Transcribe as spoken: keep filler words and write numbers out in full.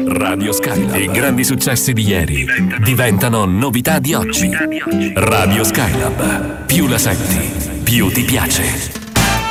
Radio Skylab. I grandi successi di ieri diventano novità di oggi. Radio Skylab. Più la senti, più ti piace.